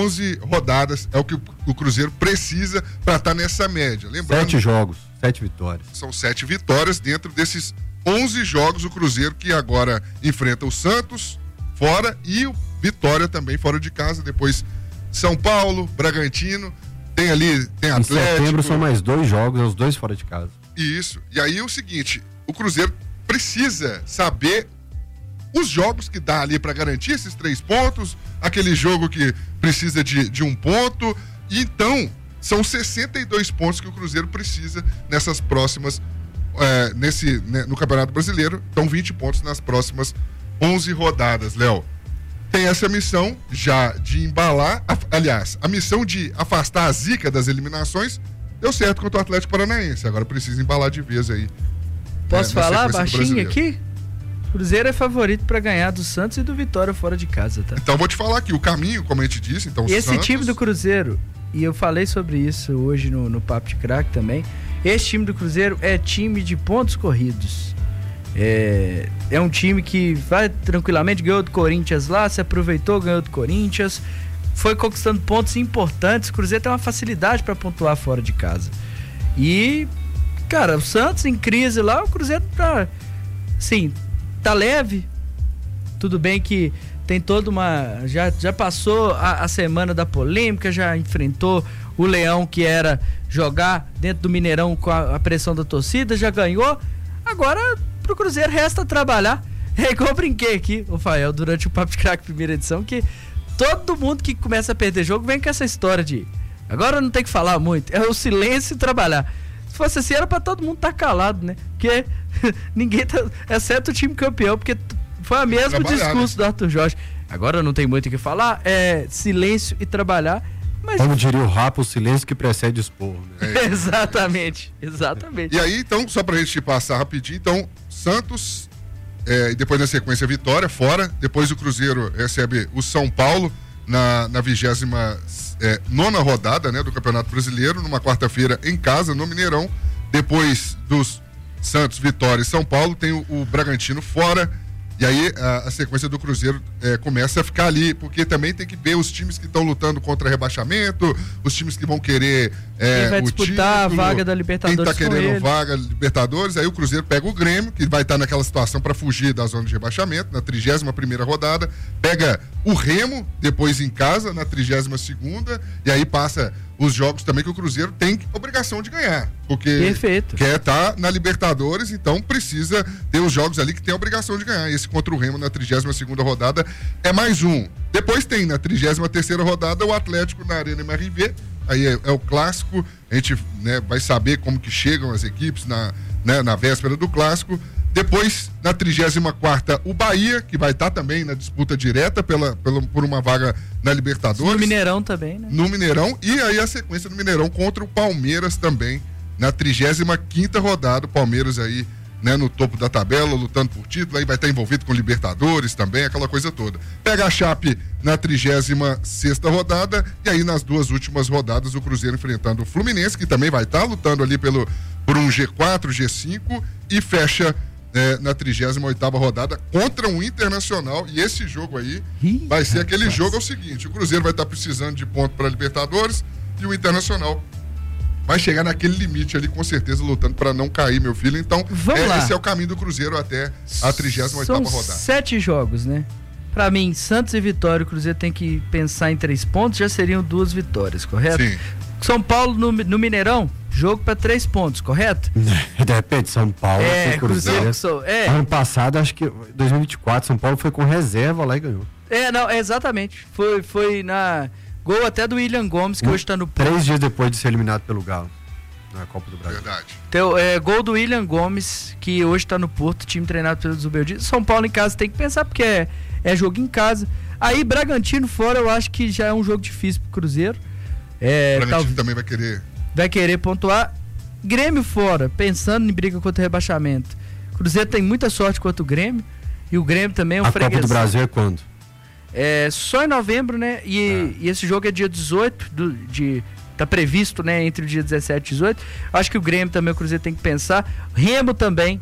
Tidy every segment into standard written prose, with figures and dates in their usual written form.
11 rodadas é o que o Cruzeiro precisa para estar nessa média. Lembrando, 7 jogos, 7 vitórias. São 7 vitórias dentro desses 11 jogos. O Cruzeiro que agora enfrenta o Santos fora e o Vitória também fora de casa. Depois São Paulo, Bragantino, tem Atlético. Em setembro são mais 2 jogos, os 2 fora de casa. Isso. E aí é o seguinte, o Cruzeiro precisa saber os jogos que dá ali para garantir esses 3 pontos, aquele jogo que precisa de 1 ponto. Então, são 62 pontos que o Cruzeiro precisa nessas próximas, no Campeonato Brasileiro. Então, 20 pontos nas próximas 11 rodadas, Léo. Tem essa missão já de embalar, aliás, a missão de afastar a zica das eliminações deu certo contra o Atlético Paranaense. Agora precisa embalar de vez aí. Posso falar baixinho aqui? O Cruzeiro é favorito para ganhar do Santos e do Vitória fora de casa, tá? Então vou te falar aqui, o caminho, como a gente disse, então esse Santos... time do Cruzeiro, e eu falei sobre isso hoje no Papo de Craque também, esse time do Cruzeiro é time de pontos corridos. É um time que vai tranquilamente, ganhou do Corinthians lá, se aproveitou, ganhou do Corinthians, foi conquistando pontos importantes. O Cruzeiro tem uma facilidade para pontuar fora de casa. E, cara, o Santos em crise lá, o Cruzeiro tá, sim, tá leve. Tudo bem que tem toda uma... Já passou a semana da polêmica, já enfrentou o Leão, que era jogar dentro do Mineirão com a pressão da torcida, já ganhou. Agora, pro Cruzeiro resta trabalhar. É igual eu brinquei aqui, Rafael, durante o Papo de Craque primeira edição, que todo mundo que começa a perder jogo vem com essa história de agora não tem que falar muito, é o silêncio e trabalhar. Se fosse assim, era pra todo mundo estar calado, né? Porque ninguém tá, exceto o time campeão, porque foi o mesmo discurso, né, do Arthur Jorge. Agora não tem muito o que falar, é silêncio e trabalhar. Mas... Como diria o Rapa, o silêncio que precede o esporro, né? Exatamente. E aí, então, só pra gente passar rapidinho, então, Santos, e depois na sequência Vitória, fora, depois o Cruzeiro recebe o São Paulo na 29ª rodada, né, do Campeonato Brasileiro, numa quarta-feira em casa, no Mineirão. Depois dos Santos, Vitória e São Paulo, tem o Bragantino fora. E aí a sequência do Cruzeiro começa a ficar ali, porque também tem que ver os times que estão lutando contra rebaixamento, os times que vão querer quem vai disputar título, a vaga da Libertadores, quem tá querendo vaga Libertadores. Aí o Cruzeiro pega o Grêmio, que vai estar naquela situação para fugir da zona de rebaixamento, na 31ª rodada, pega o Remo, depois em casa, na 32ª, e aí passa os jogos também que o Cruzeiro tem obrigação de ganhar, porque quer estar na Libertadores, então precisa ter os jogos ali que tem a obrigação de ganhar. Esse contra o Remo na 32ª rodada é mais um. Depois tem na 33ª rodada o Atlético na Arena MRV, aí é o clássico, a gente, né, vai saber como que chegam as equipes na véspera do clássico. Depois, na 34ª, o Bahia, que vai estar também na disputa direta por uma vaga na Libertadores. No Mineirão também, né? No Mineirão, e aí a sequência do Mineirão contra o Palmeiras também, na 35ª rodada. O Palmeiras aí, né, no topo da tabela, lutando por título, aí vai estar envolvido com Libertadores também, aquela coisa toda. Pega a Chape na 36ª rodada, e aí nas 2 últimas rodadas o Cruzeiro enfrentando o Fluminense, que também vai estar lutando ali por um G4, G5, e fecha na 38ª rodada contra um Internacional. E esse jogo aí vai ser aquele jogo, é o seguinte: o Cruzeiro vai estar precisando de ponto para Libertadores e o Internacional vai chegar naquele limite ali, com certeza, lutando para não cair, meu filho. Então, esse é o caminho do Cruzeiro até a 38ª rodada. São 7 jogos, né? Pra mim, Santos e Vitória, o Cruzeiro tem que pensar em 3 pontos, já seriam 2 vitórias, correto? Sim. São Paulo no Mineirão, jogo para 3 pontos, correto? De repente, São Paulo foi Cruzeiro. Ano passado, acho que 2024, São Paulo foi com reserva lá e ganhou. Exatamente. Foi na gol até do William Gomes, que hoje tá no Porto. 3 dias depois de ser eliminado pelo Galo na Copa do Brasil. Verdade. Então, gol do William Gomes, que hoje tá no Porto, time treinado pelo Zubeldia. São Paulo em casa tem que pensar, porque é jogo em casa. Aí, Bragantino fora, eu acho que já é um jogo difícil pro Cruzeiro. O Bragantino também vai querer pontuar. Grêmio fora, pensando em briga contra o rebaixamento. Cruzeiro tem muita sorte contra o Grêmio, e o Grêmio também é um freguesão. A Copa do Brasil é quando? Só em novembro, né? E esse jogo é dia 18, tá previsto, né, entre o dia 17 e 18. Acho que o Grêmio também, o Cruzeiro tem que pensar. Remo também.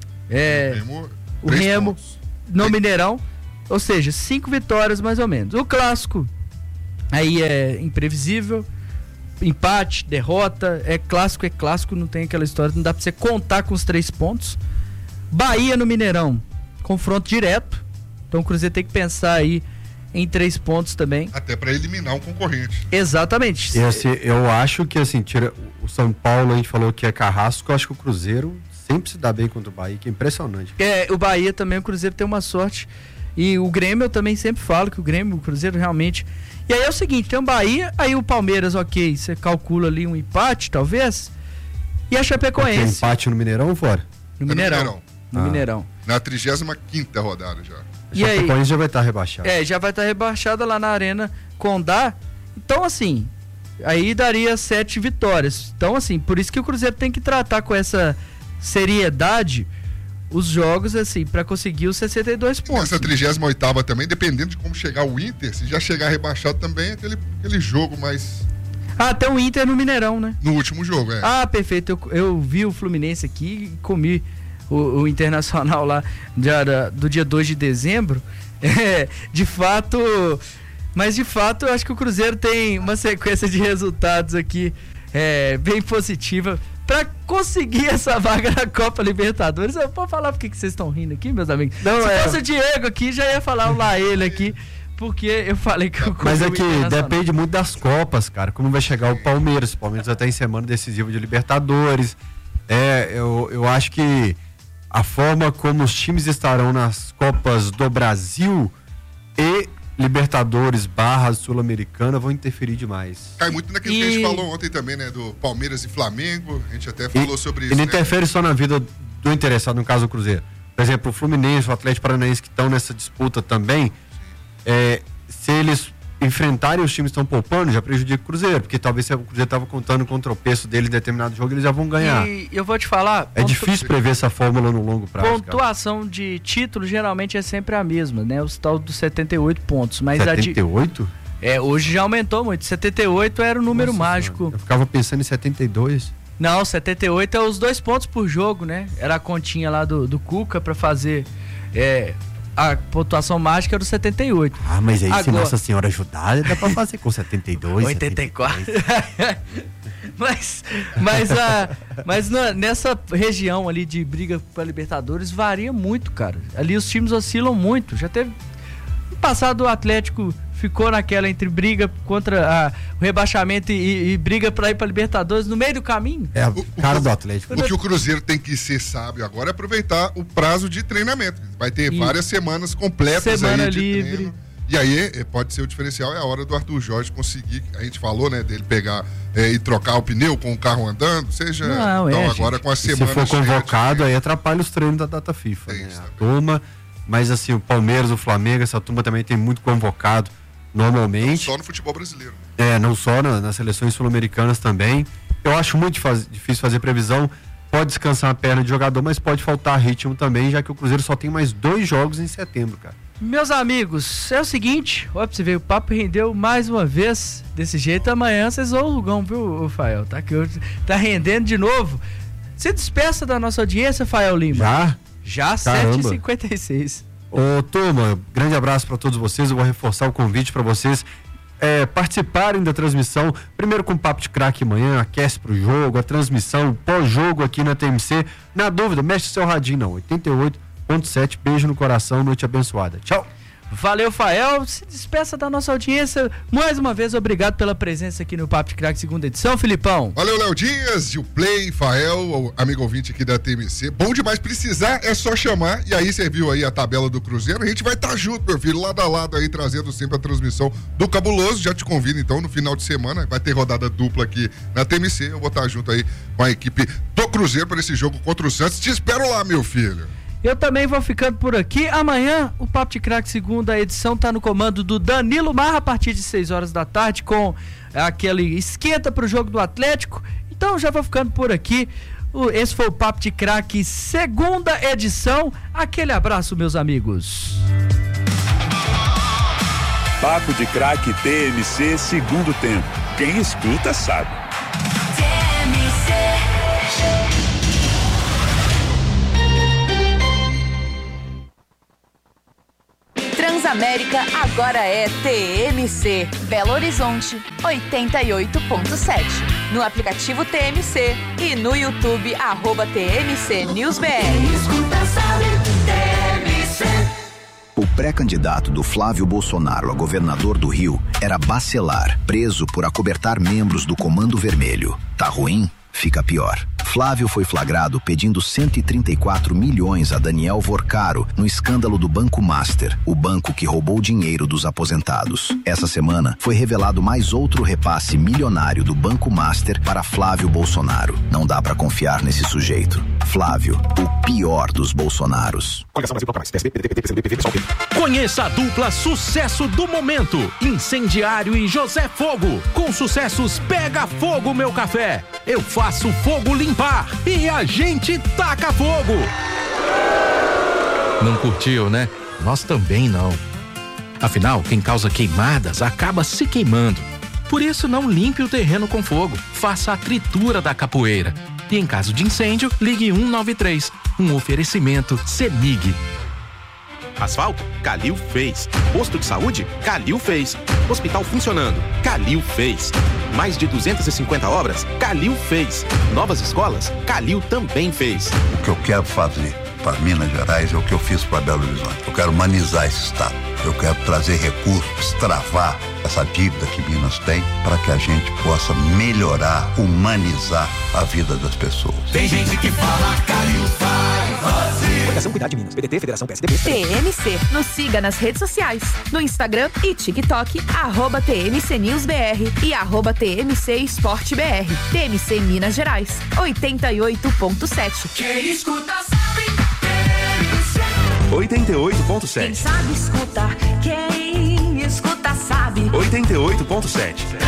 O Remo no Mineirão. Ou seja, 5 vitórias mais ou menos. O clássico aí é imprevisível. Empate, derrota, é clássico, não tem aquela história, não dá pra você contar com os 3 pontos. Bahia no Mineirão, confronto direto, então o Cruzeiro tem que pensar aí em 3 pontos também. Até pra eliminar um concorrente. Exatamente. Eu acho que assim, tira o São Paulo, a gente falou que é carrasco, eu acho que o Cruzeiro sempre se dá bem contra o Bahia, que é impressionante. O Bahia também, o Cruzeiro tem uma sorte, e o Grêmio eu também sempre falo que o Cruzeiro realmente... E aí é o seguinte, tem o Bahia, aí o Palmeiras, ok, você calcula ali um empate, talvez, e a Chapecoense. Tem empate no Mineirão ou fora? No Mineirão. No Mineirão. Na 35ª rodada já. E a Chapecoense já vai estar rebaixada. Já vai estar rebaixada lá na Arena Condá. Então, assim, aí daria 7 vitórias. Então, assim, por isso que o Cruzeiro tem que tratar com essa seriedade os jogos, assim, para conseguir os 62 pontos. Essa 38ª também, dependendo de como chegar o Inter, se já chegar rebaixado também, aquele jogo mais... Tem o Inter no Mineirão, né? No último jogo, perfeito. Eu vi o Fluminense aqui e comi o Internacional lá do dia 2 de dezembro. De fato... Mas, de fato, eu acho que o Cruzeiro tem uma sequência de resultados aqui bem positiva para conseguir essa vaga na Copa Libertadores. Eu vou falar porque que vocês estão rindo aqui, meus amigos. Não, se fosse o Diego aqui, já ia falar lá ele aqui, porque eu falei que o Mas é que depende muito das Copas, cara. Como vai chegar o Palmeiras? O Palmeiras já tá em semana decisiva de Libertadores. Eu acho que a forma como os times estarão nas Copas do Brasil e Libertadores / Sul-Americana vão interferir demais. Cai muito naquilo que a gente falou ontem também, né? Do Palmeiras e Flamengo. A gente até falou sobre isso. Ele interfere só na vida do interessado, no caso do Cruzeiro. Por exemplo, o Fluminense, o Atlético Paranaense que estão nessa disputa também, se eles enfrentarem os times que estão poupando, já prejudica o Cruzeiro, porque talvez se o Cruzeiro estava contando com o tropeço dele em determinado jogo, eles já vão ganhar. E eu vou te falar... É difícil prever essa fórmula no longo prazo. Pontuação de título geralmente é sempre a mesma, né? Os tal dos 78 pontos. Mas 78? Hoje já aumentou muito. 78 era o número mágico. Senhora. Eu ficava pensando em 72. Não, 78 é os 2 pontos por jogo, né? Era a continha lá do Cuca pra fazer... A pontuação mágica era o 78. Mas aí se Nossa Senhora ajudar, dá pra fazer com 72, 84. mas nessa região ali de briga pra Libertadores varia muito, cara. Ali os times oscilam muito. Já teve... No passado o Atlético ficou naquela entre briga contra o rebaixamento e briga pra ir pra Libertadores no meio do caminho. O cara do Atlético. O que o Cruzeiro tem que ser sábio agora é aproveitar o prazo de treinamento. Vai ter várias semanas completas aí de livre. Treino. E aí pode ser o diferencial, é a hora do Arthur Jorge conseguir, a gente falou, né, dele pegar e trocar o pneu com o carro andando, seja... Não, agora com a semana... Se for convocado, aí atrapalha os treinos da data FIFA, né? A turma, mas assim, o Palmeiras, o Flamengo, essa turma também tem muito convocado. Normalmente. Não só no futebol brasileiro. Não só nas seleções sul-americanas também. Eu acho muito difícil fazer previsão. Pode descansar a perna de jogador, mas pode faltar ritmo também, já que o Cruzeiro só tem mais 2 jogos em setembro, cara. Meus amigos, é o seguinte, olha pra você ver, o papo rendeu mais uma vez desse jeito. Amanhã vocês vão o Lugão, viu, Fael? Tá rendendo de novo. Se despeça da nossa audiência, Fael Lima. Já 7h56. Ô, turma, grande abraço para todos vocês. Eu vou reforçar o convite para vocês participarem da transmissão. Primeiro com o Papo de Craque amanhã, aquece pro jogo, a transmissão, pós-jogo aqui na TMC. Na dúvida, mexe seu radinho, não. 88.7, beijo no coração, noite abençoada. Tchau. Valeu, Fael. Se despeça da nossa audiência. Mais uma vez, obrigado pela presença aqui no Papo de Craque, segunda edição, Filipão. Valeu, Léo Dias, Gil Play, Fael, amigo ouvinte aqui da TMC. Bom demais, precisar é só chamar. E aí, você viu aí a tabela do Cruzeiro? A gente vai estar junto, meu filho, lado a lado aí, trazendo sempre a transmissão do Cabuloso. Já te convido, então, no final de semana, vai ter rodada dupla aqui na TMC. Eu vou estar junto aí com a equipe do Cruzeiro para esse jogo contra o Santos. Te espero lá, meu filho. Eu também vou ficando por aqui. Amanhã, o Papo de Craque, segunda edição, tá no comando do Danilo Marra, a partir de 6 horas da tarde, com aquele esquenta pro jogo do Atlético. Então, já vou ficando por aqui. Esse foi o Papo de Craque, segunda edição. Aquele abraço, meus amigos. Papo de Craque TMC, segundo tempo. Quem escuta sabe. Transamérica agora é TMC. Belo Horizonte, 88.7. No aplicativo TMC e no YouTube, @TMC NewsBR. O pré-candidato do Flávio Bolsonaro a governador do Rio era Bacelar, preso por acobertar membros do Comando Vermelho. Tá ruim? Fica pior. Flávio foi flagrado pedindo 134 milhões a Daniel Vorcaro no escândalo do Banco Master, o banco que roubou dinheiro dos aposentados. Essa semana foi revelado mais outro repasse milionário do Banco Master para Flávio Bolsonaro. Não dá pra confiar nesse sujeito. Flávio, o pior dos Bolsonaros. Conheça a dupla sucesso do momento, Incendiário e José Fogo. Com sucessos Pega Fogo Meu Café, Eu Faço Fogo Limpar e a gente taca fogo. Não curtiu, né? Nós também não. Afinal, quem causa queimadas acaba se queimando. Por isso, não limpe o terreno com fogo. Faça a tritura da capoeira. E em caso de incêndio, ligue 193. Um oferecimento CEMIG. Asfalto? Calil fez. Posto de saúde? Calil fez. Hospital funcionando? Calil fez. Mais de 250 obras? Calil fez. Novas escolas? Calil também fez. O que eu quero fazer para Minas Gerais é o que eu fiz para Belo Horizonte. Eu quero humanizar esse estado. Eu quero trazer recursos, travar essa dívida que Minas tem para que a gente possa melhorar, humanizar a vida das pessoas. Tem gente que fala Calil faz. Fundação Cuidar de Minas, PDT, Federação PSDB. TMC. Nos siga nas redes sociais, no Instagram e TikTok, @TMC NewsBR e @TMC EsporteBR. TMC Minas Gerais, 88.7. Quem escuta sabe, TMC. 88.7. Quem sabe escuta, quem escuta sabe. 88.7.